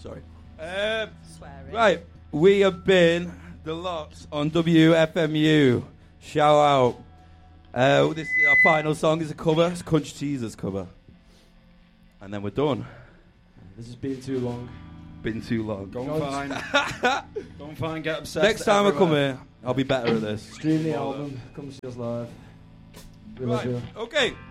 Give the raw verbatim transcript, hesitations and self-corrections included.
Sorry. Um, Swearing. right, we have been the Lots on W F M U. Shout out. Uh, this is our final song is a cover. It's Country Teasers cover. And then we're done. This has been too long. Been too long. Go and find. Go and find. Get obsessed. Next time everywhere. I come here, I'll be better at this. Stream the album. Come see us live. We Right. love you. Okay.